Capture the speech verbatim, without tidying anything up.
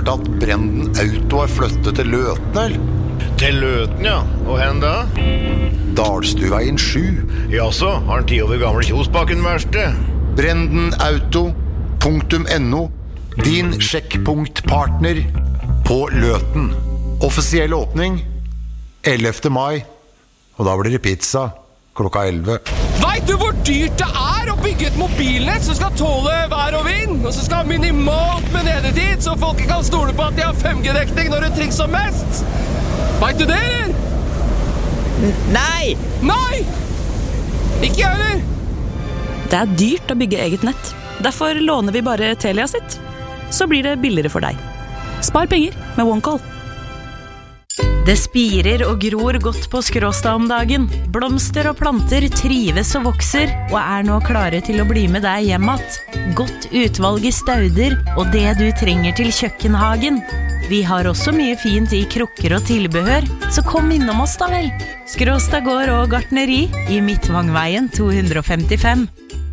hørt at Brenden Auto har flyttet til Løten, eller? Til Løten, ja. Og hen da? Dalstuveien sju. Jaså, har han ti over gamle Kjosbakken verste? Brenden Auto punktum no. Din sjekkpunktpartner på Løten. Offisiell åpning ellevte mai. Og da blir det pizza klokka elleve. Vet du hvor dyrt det er å bygge et mobilnett som skal tåle vær og vind, og som skal ha minimalt med nedetid, så folk kan stole på at de har fem G-dekning når det trengs som mest? Vet du det, eller? Nei! Nei! Ikke jeg, eller? Det er dyrt å bygge eget nett. Derfor låner vi bare Telia sitt. Så blir det billigere for deg. Spar penger med OneCall. Det spirer og gror godt på Skråstad om dagen. Blomster og planter trives og vokser, og er nå klare til å bli med deg hjem att. Godt utvalg i stauder, og det du trenger til kjøkkenhagen. Vi har også mye fint i krukker og tilbehør, så kom innom oss da vel. Skråstad gård og gartneri i Midtvangveien to hundre og femtifem.